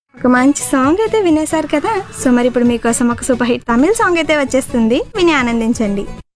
ఒక మంచి సాంగ్ అయితే వినేశారు కదా. సో మరి ఇప్పుడు మీకోసం ఒక సూపర్ హిట్ తమిళ్ సాంగ్ అయితే వచ్చేస్తుంది, విని ఆనందించండి.